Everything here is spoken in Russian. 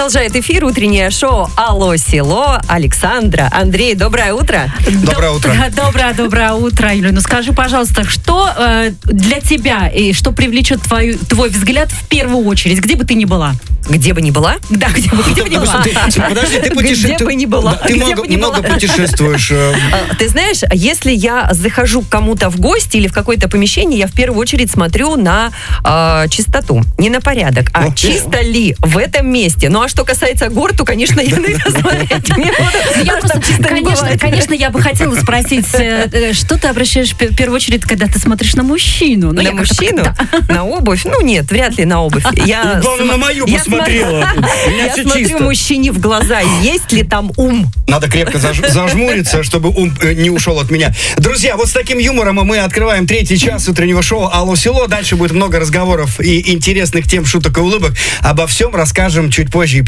Продолжает эфир утреннее шоу «Алло, село». Александра, Андрей, доброе утро. Доброе утро. Доброе утро, Юля. Ну скажи, пожалуйста, что для тебя и что привлечет твой взгляд в первую очередь, где бы ты ни была? Где бы ни была? Да, где бы ни была. Подожди, ты Где бы ни была. Ты много путешествуешь. Ты знаешь, если я захожу к кому-то в гости или в какое-то помещение, я в первую очередь смотрю на чистоту. Не на порядок, а чисто ли в этом месте. Ну, а что касается гор, то, конечно, я на это смотреть не буду. Конечно, я бы хотела спросить, что ты обращаешь в первую очередь, когда ты смотришь на мужчину? На мужчину? На обувь? Ну, нет, вряд ли на обувь. Главное, на мою посмотрела. Я смотрю мужчине в глаза, есть ли там ум. Надо крепко зажмуриться, чтобы ум не ушел от меня. Друзья, вот с таким юмором мы открываем третий час утреннего шоу «Алло, село». Дальше будет много разговоров и интересных тем, шуток и улыбок. Обо всем расскажем чуть позже.